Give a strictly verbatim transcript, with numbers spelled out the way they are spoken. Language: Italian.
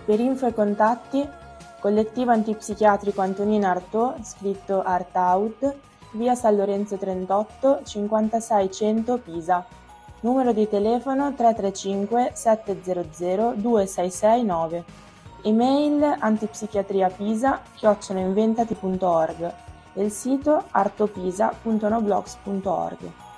Per info e contatti, Collettivo Antipsichiatrico Antonina Artaud, scritto Art Out, via San Lorenzo trentotto, cinquantasei cento Pisa. Numero di telefono tre tre cinque sette zero zero due sei sei nove. Email antipsichiatriapisa chiocciola inventati punto org e il sito artopisa punto noblogs punto org.